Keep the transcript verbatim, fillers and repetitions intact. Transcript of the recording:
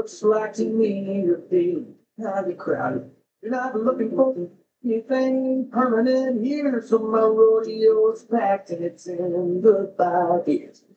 looks like to me you're feeling kind of crowded. You're not looking for anything permanent here, so my rodeo is packed and it's in the five years.